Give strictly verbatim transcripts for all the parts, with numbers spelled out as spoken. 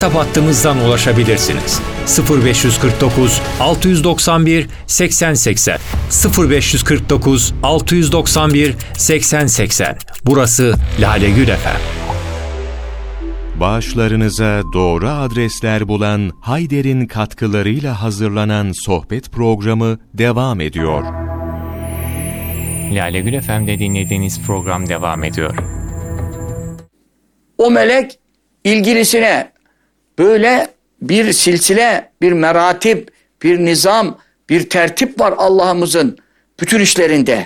WhatsApp hattımızdan ulaşabilirsiniz. sıfır beş kırk dokuz altı doksan bir seksen seksen sıfır beş kırk dokuz altı doksan bir seksen seksen. Burası Lale Gül F M. Bağışlarınıza doğru adresler bulan Hayder'in katkılarıyla hazırlanan sohbet programı devam ediyor. Lale Gül F M'de dinlediğiniz program devam ediyor. O melek ilgilisine böyle bir silsile, bir meratip, bir nizam, bir tertip var Allah'ımızın bütün işlerinde.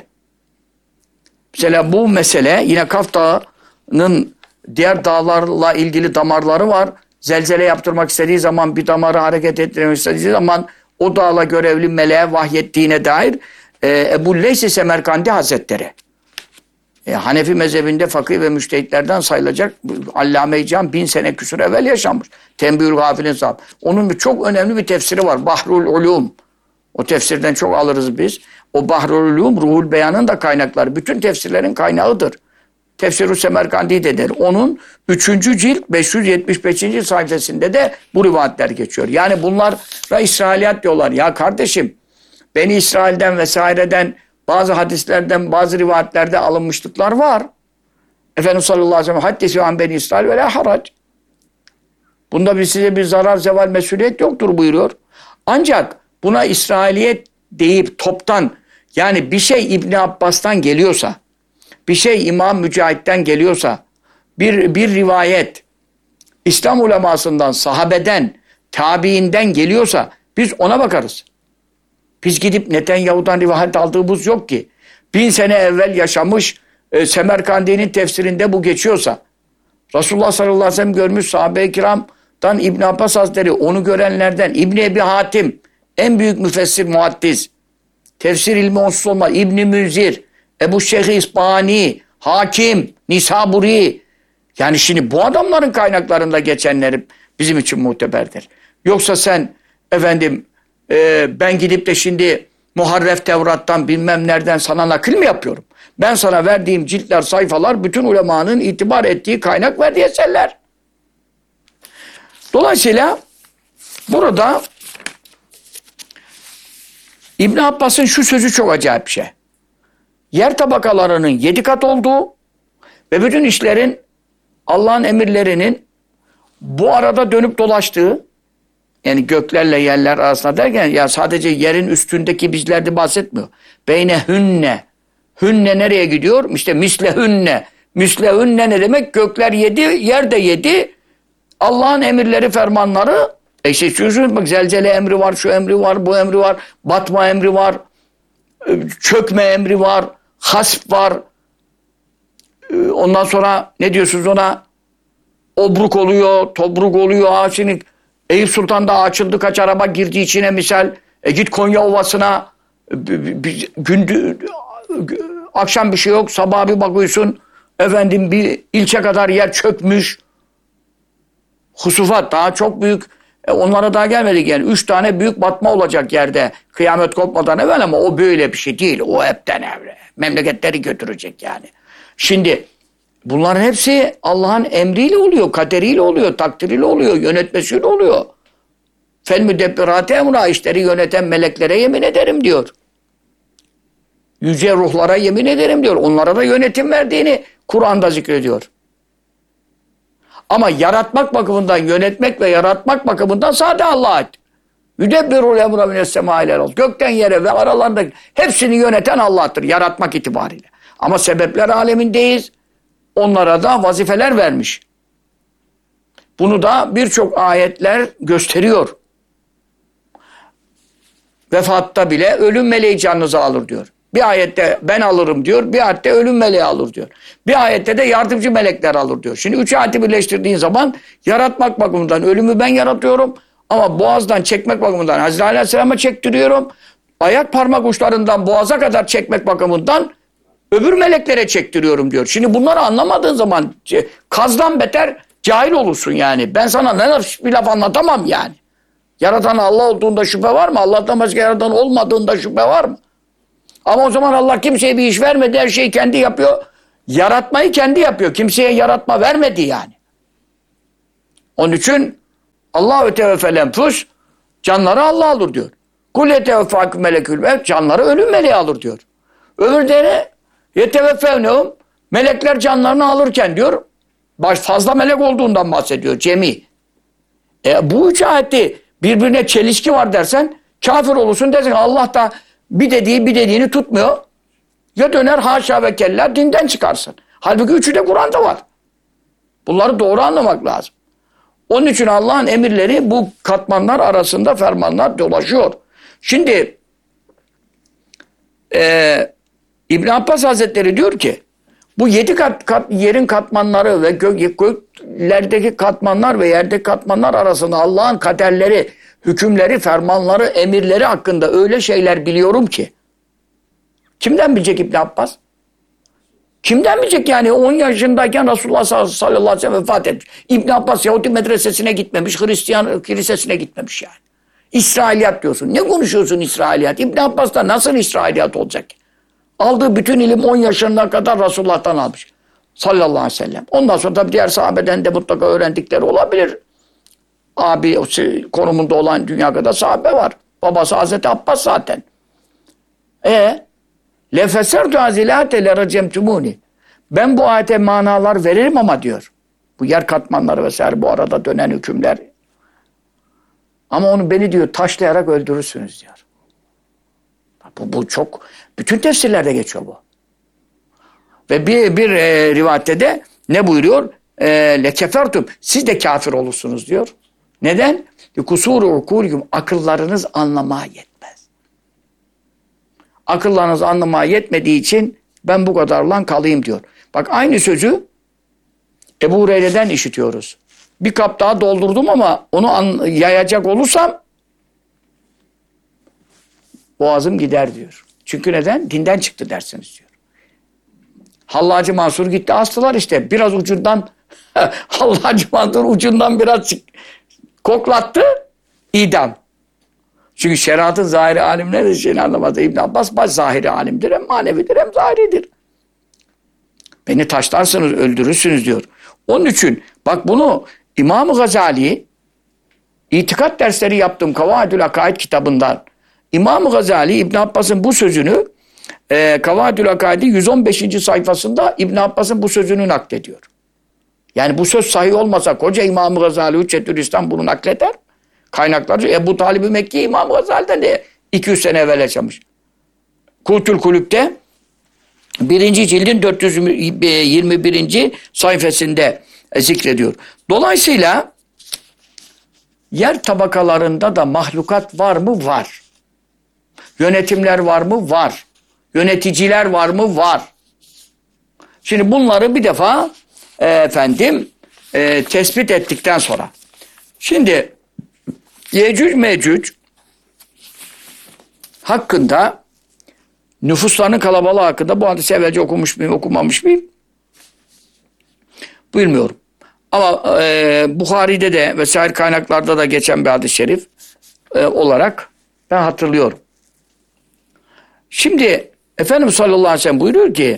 Mesela bu mesele yine Kaf Dağı'nın diğer dağlarla ilgili damarları var. Zelzele yaptırmak istediği zaman, bir damarı hareket ettirmek istediği zaman o dağla görevli meleğe vahyettiğine dair e, Ebu Leys-i Semerkandi Hazretleri. E, Hanefi mezhebinde fakih ve müştehitlerden sayılacak Allame-i Can bin sene küsur evvel yaşanmış. Tembihül Gafil'in sahibi. Onun bir çok önemli bir tefsiri var. Bahrul Ulum. O tefsirden çok alırız biz. O Bahrul Ulum, Ruhul Beyan'ın da kaynakları. Bütün tefsirlerin kaynağıdır. Tefsir-i Semerkandi de der. Onun üçüncü cilt beş yüz yetmiş beşinci sayfasında de bu rivayetler geçiyor. Yani bunlara İsrailiyat diyorlar. Ya kardeşim, Beni İsrail'den vesaireden bazı hadislerden, bazı rivayetlerde alınmışlıklar var. Efendimiz sallallahu aleyhi ve sellem haddisi an Beni İsrail ve la harac. Bunda bir size bir zarar, zeval, mesuliyet yoktur buyuruyor. Ancak buna İsrailiyet deyip toptan, yani bir şey İbn Abbas'tan geliyorsa, bir şey İmam Mücahit'ten geliyorsa, bir, bir rivayet İslam ulemasından, sahabeden, tabiinden geliyorsa biz ona bakarız. Biz gidip Netanyahu'dan rivayet aldığımız yok ki. Bin sene evvel yaşamış e, Semerkandi'nin tefsirinde bu geçiyorsa, Resulullah sallallahu aleyhi ve sellem görmüş sahabe-i kiramdan İbn Abbas Hazretleri, onu görenlerden İbn Ebi Hatim, en büyük müfessir muhaddis, tefsir ilmi onsuz olmaz, İbn Münzir, Ebu Şeyh İsbahani, Hakim, Nisaburi. Yani şimdi bu adamların kaynaklarında geçenleri bizim için muteberdir. Yoksa sen efendim e, ben gidip de şimdi Muharref Tevrat'tan bilmem nereden sana nakil mi yapıyorum? Ben sana verdiğim ciltler, sayfalar bütün ulemanın itibar ettiği kaynak verdiği eserler. Dolayısıyla burada İbn Abbas'ın şu sözü çok acayip bir şey. Yer tabakalarının yedi kat olduğu ve bütün işlerin Allah'ın emirlerinin bu arada dönüp dolaştığı, yani göklerle yerler arasında derken ya sadece yerin üstündeki bizlerde bahsetmiyor. Beyne hünne. Hünne nereye gidiyor? İşte misle hünne. Misle hünne ne demek? Gökler yedi, yer de yedi. Allah'ın emirleri, fermanları. E işte şu bak, zelzele emri var, şu emri var, bu emri var, batma emri var, çökme emri var, hasp var. Ondan sonra ne diyorsunuz ona? Obruk oluyor, tobruk oluyor, ağaçının. Eyüp Sultan'da açıldı, kaç araba girdi içine misal. E git Konya Ovası'na, gündüz, akşam bir şey yok, sabah bir bakıyorsun, efendim bir ilçe kadar yer çökmüş. Husufat daha çok büyük. E onlara daha gelmedik yani. Üç tane büyük batma olacak yerde. Kıyamet kopmadan evvel, ama o böyle bir şey değil. O hepten evre. Memleketleri götürecek yani. Şimdi bunların hepsi Allah'ın emriyle oluyor, kaderiyle oluyor, takdiriyle oluyor, yönetmesiyle oluyor. Fel müdebbirate emra, işleri yöneten meleklere yemin ederim diyor. Yüce ruhlara yemin ederim diyor. Onlara da yönetim verdiğini Kur'an'da zikrediyor. Ama yaratmak bakımından, yönetmek ve yaratmak bakımından sadece Allah'a ait. Yüdebbirul emra mines semâilel ard. Gökten yere ve aralarındaki hepsini yöneten Allah'tır yaratmak itibariyle. Ama sebepler alemindeyiz. Onlara da vazifeler vermiş. Bunu da birçok ayetler gösteriyor. Vefatta bile ölüm meleği canınızı alır diyor. Bir ayette ben alırım diyor, bir ayette ölüm meleği alır diyor. Bir ayette de yardımcı melekler alır diyor. Şimdi üç ayeti birleştirdiğin zaman yaratmak bakımından ölümü ben yaratıyorum. Ama boğazdan çekmek bakımından Hazreti Aleyhisselam'a çektiriyorum. Ayak parmak uçlarından boğaza kadar çekmek bakımından öbür meleklere çektiriyorum diyor. Şimdi bunları anlamadığın zaman kazdan beter cahil olursun yani. Ben sana ne bir laf anlatamam yani. Yaratan Allah olduğunda şüphe var mı? Allah'tan başka yaratan olmadığında şüphe var mı? Ama o zaman Allah kimseye bir iş vermedi, her şeyi kendi yapıyor. Yaratmayı kendi yapıyor. Kimseye yaratma vermedi yani. Onun için Allahu teveffel enfus, canları Allah alır diyor. Kul yeteveffâküm melekül mevt, canları ölüm meleği alır diyor. Öbürde ne? Yeteveffevnehum, melekler canlarını alırken diyor, baş fazla melek olduğundan bahsediyor, cemi. E bu üç ayette birbirine çelişki var dersen, kafir olursun dersen Allah da bir dediği bir dediğini tutmuyor. Ya döner haşa ve kella dinden çıkarsın. Halbuki üçü de Kur'an'da var. Bunları doğru anlamak lazım. Onun için Allah'ın emirleri bu katmanlar arasında fermanlar dolaşıyor. Şimdi e, İbn Abbas Hazretleri diyor ki bu yedi kat, kat yerin katmanları ve gök, göklerdeki katmanlar ve yerdeki katmanlar arasında Allah'ın kaderleri, hükümleri, fermanları, emirleri hakkında öyle şeyler biliyorum ki. Kimden bilecek İbn Abbas? Kimden bilecek yani? on yaşındayken Resulullah sallallahu aleyhi ve sellem vefat etmiş. İbn Abbas Yahudi medresesine gitmemiş, Hristiyan kilisesine gitmemiş yani. İsrailiyat diyorsun. Ne konuşuyorsun İsrailiyat? İbn Abbas da nasıl İsrailiyat olacak? Aldığı bütün ilim on yaşına kadar Resulullah'tan almış. Sallallahu aleyhi ve sellem. Ondan sonra tabii diğer sahabeden de mutlaka öğrendikleri olabilir. Abi konumunda olan dünya kadar sahabe var. Babası Hazreti Abbas zaten. E lefesertu azilate leracemtumuni. Ben bu ayete manalar veririm ama diyor. Bu yer katmanları vesaire bu arada dönen hükümler. Ama onu beni diyor taşlayarak öldürürsünüz diyor. Bu, bu çok bütün tefsirlerde geçiyor bu. Ve bir, bir e, rivayette de ne buyuruyor? E, lekefertum. Siz de kafir olursunuz diyor. Neden? Kusuru ukulüküm. Akıllarınız anlamaya yetmez. Akıllarınız anlamaya yetmediği için ben bu kadarla kalayım diyor. Bak aynı sözü Ebu Hureyre'den işitiyoruz. Bir kap daha doldurdum ama onu an, yayacak olursam boğazım gider diyor. Çünkü neden? Dinden çıktı dersiniz diyor. Hallacı Mansur gitti astılar işte. Biraz ucundan Hallacı Mansur ucundan biraz koklattı. İdam. Çünkü şeriatın zahiri alimler de şeyini anlamadı. İbn Abbas baş zahiri alimdir. Hem manevidir hem zahiridir. Beni taşlarsınız öldürürsünüz diyor. Onun için bak bunu İmam-ı Gazali itikat dersleri yaptığım Kavaidül Akaid kitabından İmam-ı Gazali İbn Abbas'ın bu sözünü e, Kavaidül Akaid'i yüz on beşinci sayfasında İbn Abbas'ın bu sözünü naklediyor. Yani bu söz sahih olmasa koca İmam-ı Gazali Hüccetülislam bunu nakleder. Kaynakları Ebu Talib-i Mekki İmam-ı Gazali'den de iki yüz sene evvel yaşamış. Kutül Kulüp'te birinci cildin dört yüz yirmi birinci sayfasında zikrediyor. Dolayısıyla yer tabakalarında da mahlukat var mı? Var. Yönetimler var mı? Var. Yöneticiler var mı? Var. Şimdi bunları bir defa e, efendim e, tespit ettikten sonra şimdi Yecüc Mecüc hakkında nüfuslarının kalabalığı hakkında bu hadisi evvelce okumuş muyum, okumamış mıyım? Bilmiyorum. Ama e, Buhari'de de vesaire kaynaklarda da geçen bir hadis-i şerif e, olarak ben hatırlıyorum. Şimdi Efendimiz sallallahu aleyhi ve sellem buyuruyor ki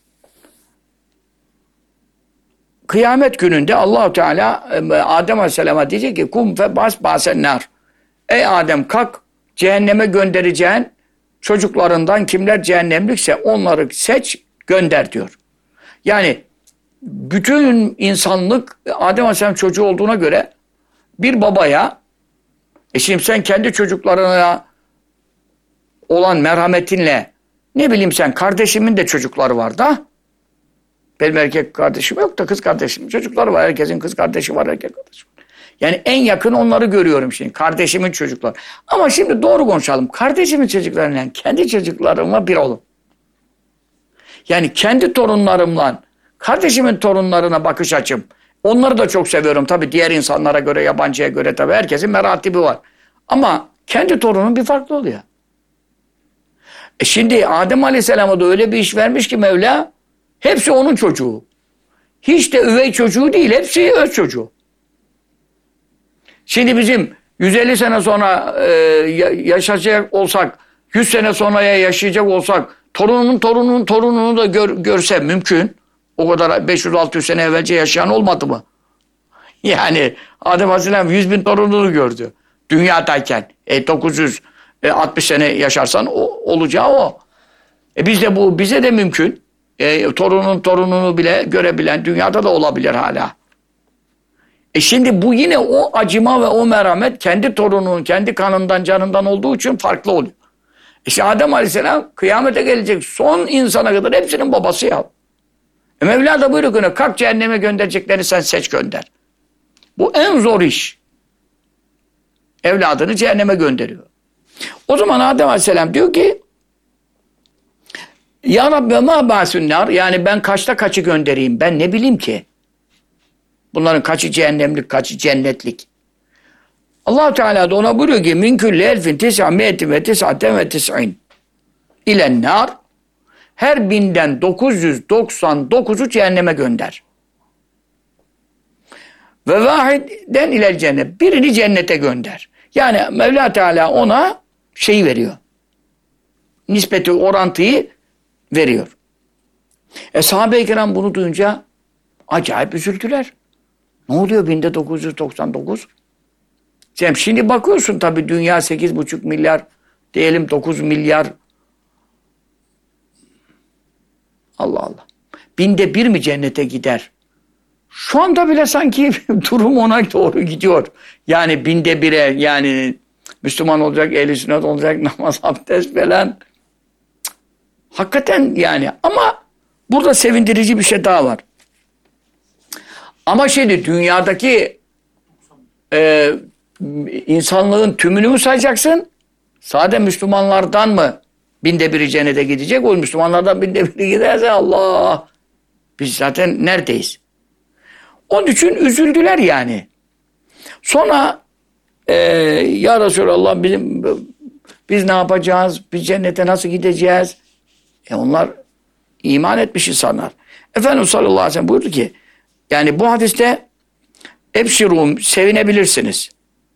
kıyamet gününde Allah-u Teala Adem aleyhisselama diyecek ki kum fe bas basennar. Ey Adem kalk cehenneme göndereceğin çocuklarından kimler cehennemlikse onları seç gönder diyor. Yani bütün insanlık Adem aleyhisselam çocuğu olduğuna göre bir babaya e şimdi sen kendi çocuklarına olan merhametinle ne bileyim sen kardeşimin de çocukları var da benim erkek kardeşim yok da kız kardeşim çocukları var. Herkesin kız kardeşi var, erkek kardeşi var. Yani en yakın onları görüyorum şimdi. Kardeşimin çocukları. Ama şimdi doğru konuşalım. Kardeşimin çocuklarıyla kendi çocuklarımla bir olun. Yani kendi torunlarımla kardeşimin torunlarına bakış açım. Onları da çok seviyorum. Tabii diğer insanlara göre, yabancıya göre tabii herkesin meratibi var. Ama kendi torunun bir farklı oluyor. E şimdi Adem Aleyhisselam'a da öyle bir iş vermiş ki Mevla, hepsi onun çocuğu. Hiç de üvey çocuğu değil, hepsi öz çocuğu. Şimdi bizim yüz elli sene sonra e, yaşayacak olsak, yüz sene sonraya yaşayacak olsak, torununun torununun torununu da gör, görse mümkün. O kadar beş yüz altı yüz sene evvelce yaşayan olmadı mı? Yani Adem Aleyhisselam yüz bin torununu gördü. Dünyadayken. E, dokuz yüz altmış sene yaşarsan o, olacağı o. E biz de bu, bize de mümkün. E, torunun torununu bile görebilen dünyada da olabilir hala. E şimdi bu yine o acıma ve o merhamet kendi torununun, kendi kanından, canından olduğu için farklı oluyor. İşte Adem Aleyhisselam kıyamete gelecek son insana kadar hepsinin babası ya. E Mevla da buyuruyor ki kalk cehenneme göndereceklerini sen seç gönder. Bu en zor iş. Evladını cehenneme gönderiyor. O zaman Adem Aleyhisselam diyor ki Ya Rabbi ma ba'sunnar, yani ben kaçta kaçı göndereyim, ben ne bileyim ki. Bunların kaçı cehennemlik, kaçı cennetlik. Allah Teala da ona buyuruyor ki min külli elfin tis'amiyetin ve tis'aten ve tis'in ilen nar, her binden dokuz yüz doksan dokuzu cehenneme gönder. Ve vahiden ilel cennet, birini cennete gönder. Yani Mevla Teala ona şeyi veriyor. Nispeti, orantıyı veriyor. E sahabe-i kiram bunu duyunca acayip üzüldüler. Ne oluyor binde dokuz yüz doksan dokuz? Şimdi bakıyorsun tabii dünya sekiz buçuk milyar, diyelim dokuz milyar. Allah Allah. Binde bir mi cennete gider? Şu anda bile sanki durum ona doğru gidiyor. Yani binde bire, yani Müslüman olacak, ehl-i sünnet olacak, namaz, abdest falan. Hakikaten yani, ama burada sevindirici bir şey daha var. Ama şimdi dünyadaki e, insanlığın tümünü mü sayacaksın? Sade Müslümanlardan mı binde biri cennete gidecek? O Müslümanlardan binde biri giderse Allah, biz zaten neredeyiz? Onun için üzüldüler yani. Sonra e, ya Resulallah bizim, biz ne yapacağız? Biz cennete nasıl gideceğiz? E onlar iman etmiş insanlar. Efendimiz sallallahu aleyhi ve sellem buyurdu ki, yani bu hadiste ebşirum, sevinebilirsiniz.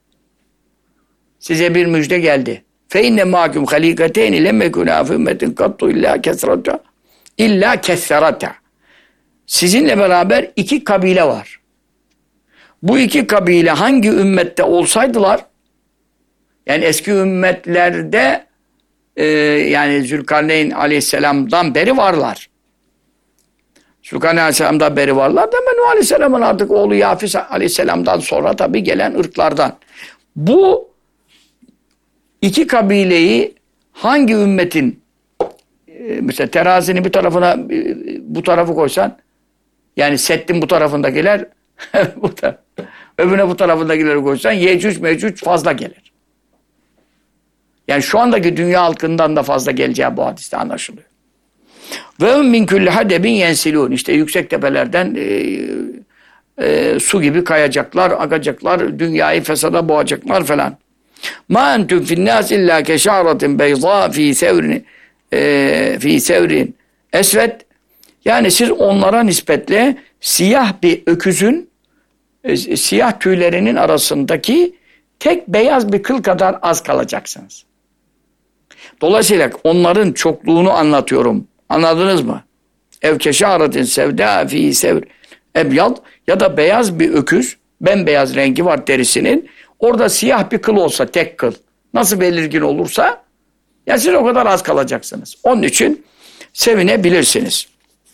Size bir müjde geldi. Fe inne mâküm halîkateyni lemmekûnâ fî ümmetin kattu illâ kesrata illâ kesserata. Sizinle beraber iki kabile var. Bu iki kabile hangi ümmette olsaydılar, yani eski ümmetlerde e, yani Zülkarneyn aleyhisselamdan beri varlar. Zülkarneyn aleyhisselamdan beri varlar da Nuh aleyhisselamın artık oğlu Yafis aleyhisselamdan sonra tabii gelen ırklardan. Bu iki kabileyi hangi ümmetin e, mesela terazinin bir tarafına e, bu tarafı koysan, yani Seddin bu tarafındakiler bu taraf, öbürüne bu tarafındakileri koysan Yecüc Mecüc fazla gelir. Yani şu andaki dünya halkından da fazla geleceği bu hadiste anlaşılıyor. Ve min kulli hadebin yensilun, işte yüksek tepelerden e, e, su gibi kayacaklar, akacaklar, dünyayı fesada boğacaklar falan. Ma entum fin nas illa keşa'ratin beyza fi sevrin e, fi sevrin esved. Yani siz onlara nispetle siyah bir öküzün e, siyah tüylerinin arasındaki tek beyaz bir kıl kadar az kalacaksınız. Dolayısıyla onların çokluğunu anlatıyorum. Anladınız mı? Ev keşa'ratin sevda fi sevr ebyad, ya da beyaz bir öküz, bembeyaz rengi var derisinin. Orada siyah bir kıl olsa, tek kıl, nasıl belirgin olursa, ya siz o kadar az kalacaksınız. Onun için sevinebilirsiniz.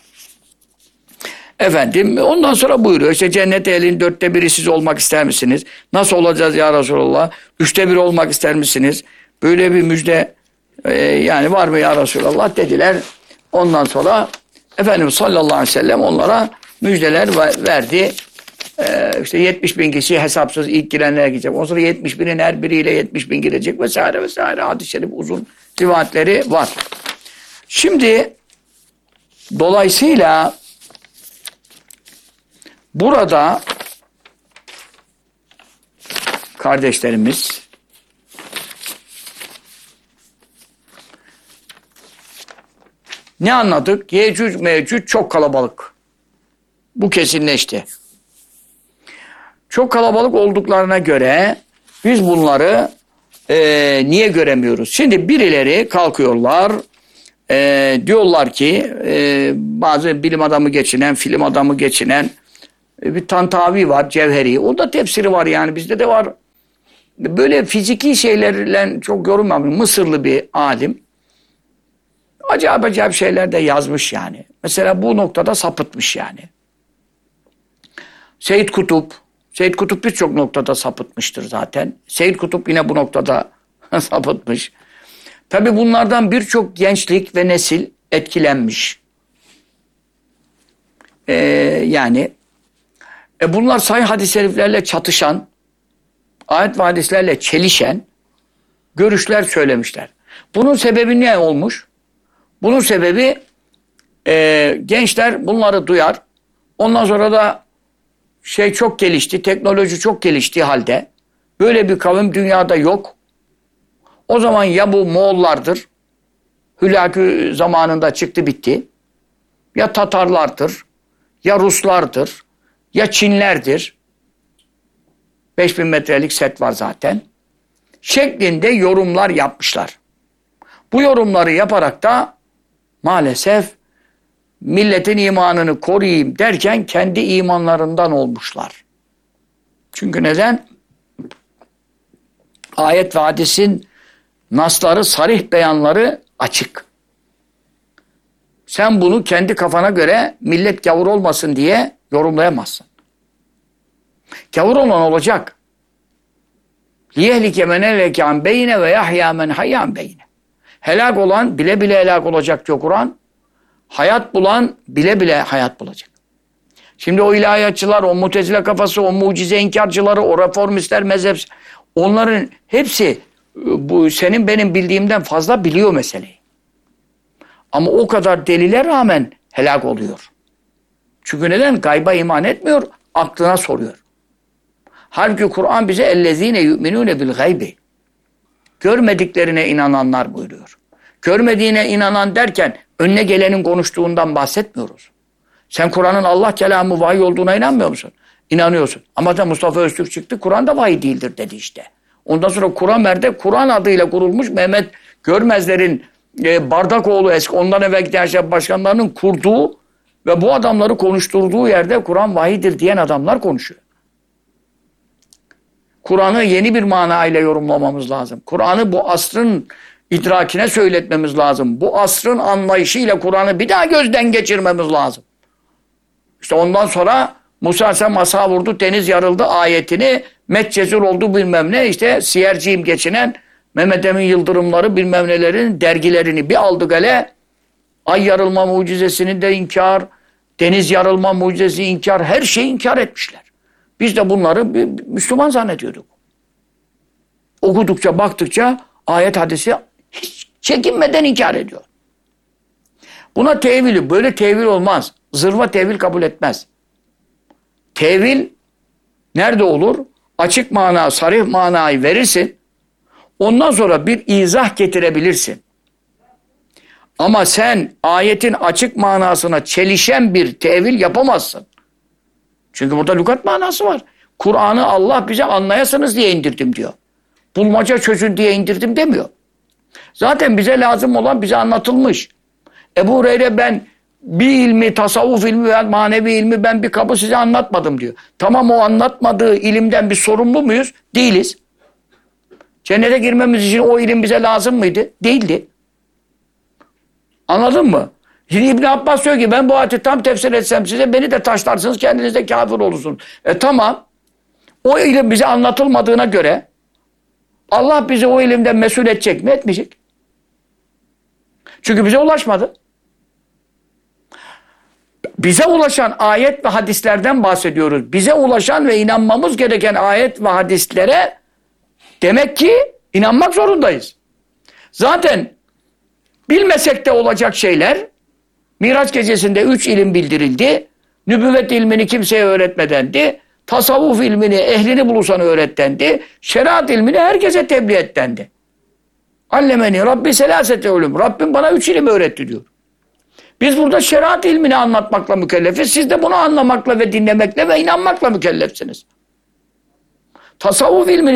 Efendim ondan sonra buyuruyor, işte cennet ehlinin dörtte biri siz olmak ister misiniz? Nasıl olacağız ya Resulallah? Üçte biri olmak ister misiniz? Böyle bir müjde e, yani var mı ya Resulallah dediler. Ondan sonra Efendimiz sallallahu aleyhi ve sellem onlara müjdeler verdi. Ee, işte yetmiş bin kişi hesapsız ilk girenlere gidecek. O sonra yetmiş binin her biriyle yetmiş bin girecek vesaire vesaire. Hadis-i şerif uzun rivayetleri var. Şimdi dolayısıyla burada kardeşlerimiz ne anladık? Yecüc Mecüc çok kalabalık. Bu kesinleşti. Çok kalabalık olduklarına göre biz bunları e, niye göremiyoruz? Şimdi birileri kalkıyorlar, e, diyorlar ki e, bazı bilim adamı geçinen, film adamı geçinen E, bir Tantavi var, Cevheri. O da tefsiri var yani. Bizde de var. Böyle fiziki şeylerle çok yorulmamış. Mısırlı bir alim. Acayip acayip şeyler de yazmış yani. Mesela bu noktada sapıtmış yani. Seyyid Kutup. Seyyid Kutup birçok noktada sapıtmıştır zaten. Seyyid Kutup yine bu noktada sapıtmış. Tabi bunlardan birçok gençlik ve nesil etkilenmiş. Ee, yani e bunlar sahih hadis-i şeriflerle çatışan, ayet ve hadislerle çelişen görüşler söylemişler. Bunun sebebi ne olmuş? Bunun sebebi e, gençler bunları duyar. Ondan sonra da şey çok gelişti, teknoloji çok geliştiği halde böyle bir kavim dünyada yok. O zaman ya bu Moğollardır, Hülakü zamanında çıktı bitti, ya Tatarlardır, ya Ruslardır, ya Çinlerdir. beş bin metrelik set var zaten. Şeklinde yorumlar yapmışlar. Bu yorumları yaparak da maalesef milletin imanını koruyayım derken kendi imanlarından olmuşlar. Çünkü neden? Ayet ve hadisin nasları, sarih beyanları açık. Sen bunu kendi kafana göre millet gavur olmasın diye yorumlayamazsın. Gavur olan olacak. Liyehlike men heleke an beyne ve yahya men hayya an beyne. Helak olan bile bile helak olacak diyor Kur'an. Hayat bulan bile bile hayat bulacak. Şimdi o ilahiyatçılar, o mutezile kafası, o mucize inkarcıları, o reformistler, mezhep, onların hepsi bu senin benim bildiğimden fazla biliyor meseleyi. Ama o kadar delile rağmen helak oluyor. Çünkü neden? Gayba iman etmiyor, aklına soruyor. Halbuki Kur'an bize ellezine yu'minune bil gaybi. Görmediklerine inananlar buyuruyor. Görmediğine inanan derken önüne gelenin konuştuğundan bahsetmiyoruz. Sen Kur'an'ın Allah kelamı vahiy olduğuna inanmıyor musun? İnanıyorsun. Ama da Mustafa Öztürk çıktı, Kur'an da vahiy değildir dedi işte. Ondan sonra Kur'an-Mer'de Kur'an adıyla kurulmuş Mehmet Görmezler'in e, Bardakoğlu eski ondan evvelki Gençler Başkanlarının kurduğu ve bu adamları konuşturduğu yerde Kur'an vahiydir diyen adamlar konuşuyor. Kur'an'ı yeni bir manayla yorumlamamız lazım. Kur'an'ı bu asrın idrakine söyletmemiz lazım. Bu asrın anlayışıyla Kur'an'ı bir daha gözden geçirmemiz lazım. İşte ondan sonra Musa sen masa vurdu, deniz yarıldı ayetini, Metcezir oldu bilmem ne, işte Siyerciğim geçinen Mehmet Emin Yıldırımları bilmem nelerin dergilerini bir aldı gale, ay yarılma mucizesini de inkar, deniz yarılma mucizesi inkar, her şeyi inkar etmişler. Biz de bunları bir Müslüman zannediyorduk. Okudukça, baktıkça ayet hadisi hiç çekinmeden inkar ediyor. Buna tevili, böyle tevil olmaz. Zırva tevil kabul etmez. Tevil nerede olur? Açık mana, sarih manayı verirsin. Ondan sonra bir izah getirebilirsin. Ama sen ayetin açık manasına çelişen bir tevil yapamazsın. Çünkü burada lügat manası var. Kur'an'ı Allah bize anlayasınız diye indirdim diyor. Bulmaca çözün diye indirdim demiyor. Zaten bize lazım olan bize anlatılmış. Ebu Hureyre ben bir ilmi, tasavvuf ilmi veya manevi ilmi ben bir kabı size anlatmadım diyor. Tamam, o anlatmadığı ilimden bir sorumlu muyuz? Değiliz. Cennete girmemiz için o ilim bize lazım mıydı? Değildi. Anladın mı? Şimdi İbn Abbas diyor ki ben bu ayeti tam tefsir etsem size beni de taşlarsınız, kendiniz de kafir olursunuz. E tamam. O ilim bize anlatılmadığına göre Allah bizi o ilimden mesul edecek mi? Etmeyecek. Çünkü bize ulaşmadı. Bize ulaşan ayet ve hadislerden bahsediyoruz. Bize ulaşan ve inanmamız gereken ayet ve hadislere demek ki inanmak zorundayız. Zaten bilmesek de olacak şeyler, Miraç gecesinde üç ilim bildirildi. Nübüvvet ilmini kimseye öğretmedendi. Tasavvuf ilmini ehlini bulursan öğrettendi. Şeriat ilmini herkese tebliğ ettendi. Allemeni Rabbi selasete ulum. Rabbim bana üç ilim öğretti diyor. Biz burada şeriat ilmini anlatmakla mükellefiz. Siz de bunu anlamakla ve dinlemekle ve inanmakla mükellefsiniz. Tasavvuf ilmini